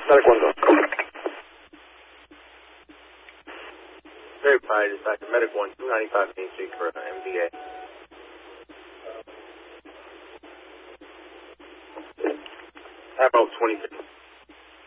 Medic 1 go. Very proud of Dr. Medic 1, 295 Main Street for MDA. How about 2050?